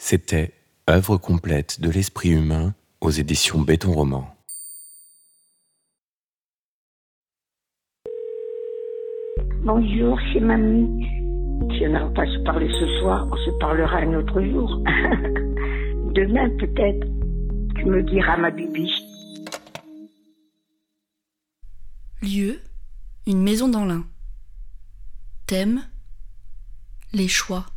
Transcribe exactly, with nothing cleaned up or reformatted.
C'était Œuvre complète de l'esprit humain aux éditions Béton Roman. Bonjour, c'est mamie. Si on n'a pas se parler ce soir, on se parlera un autre jour. Demain peut-être, tu me diras ma bibi. Lieu, une maison dans l'Ain. Thème, les choix.